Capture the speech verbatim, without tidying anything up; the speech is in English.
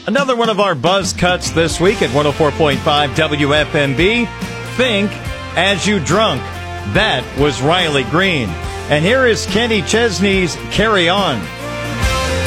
Another one of our buzz cuts this week at one oh four point five W F M B. Think As You Drunk. That was Riley Green. And here is Kenny Chesney's Carry On.